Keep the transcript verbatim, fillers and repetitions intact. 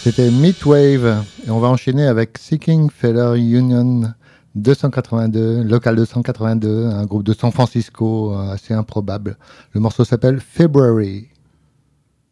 C'était Meatwave et on va enchaîner avec Seeking Feller Union deux cent quatre-vingt-deux, Local deux cent quatre-vingt-deux, un groupe de San Francisco assez improbable. Le morceau s'appelle February.